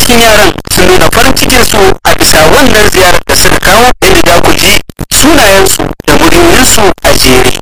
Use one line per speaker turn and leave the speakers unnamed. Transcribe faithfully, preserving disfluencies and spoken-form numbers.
cikin yaran sun nuna farin cikinsu a bisa wannan ziyarar da suka kawo, inda za ku ji sunayensu da muryoyinsu a jere.